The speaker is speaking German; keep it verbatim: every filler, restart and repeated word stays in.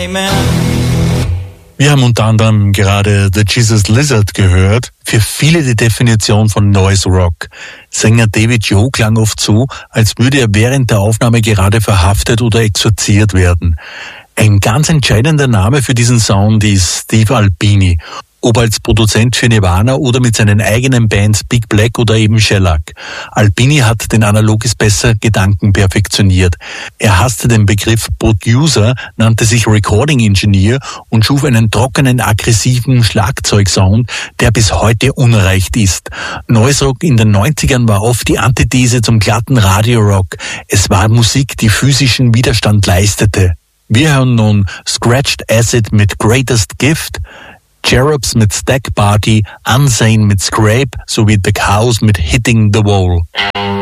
Amen. Wir haben unter anderem gerade The Jesus Lizard gehört. Für viele die Definition von Noise Rock. Sänger David Joe klang oft so, als würde er während der Aufnahme gerade verhaftet oder exorziert werden. Ein ganz entscheidender Name für diesen Sound ist Steve Albini. Ob als Produzent für Nirvana oder mit seinen eigenen Bands Big Black oder eben Shellac. Albini hat den Analog ist besser Gedanken perfektioniert. Er hasste den Begriff Producer, nannte sich Recording Engineer und schuf einen trockenen, aggressiven Schlagzeugsound, der bis heute unerreicht ist. Noise Rock in den neunzigern war oft die Antithese zum glatten Radio-Rock. Es war Musik, die physischen Widerstand leistete. Wir hören nun Scratched Acid mit Greatest Gift, Cherubs mit Stack Party, Unsane mit Scrape sowie The Cows mit Hitting the Wall.